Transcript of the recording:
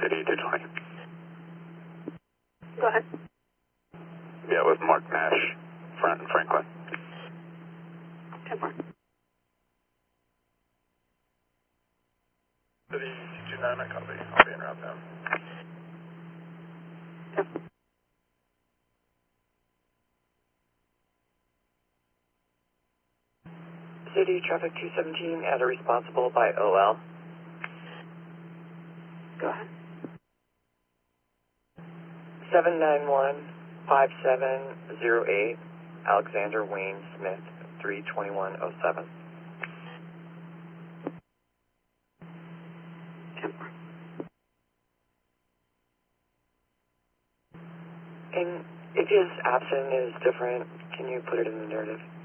City 220. Go ahead. Yeah, with Mark Nash, front and Franklin. 10-4. City 229, I copy. I'll be en route now. Yep. City Traffic 217 as a responsible by OL. Go ahead. 791-5708, Alexander Wayne Smith, 32107. 10-4. And if his absent is different, can you put it in the narrative?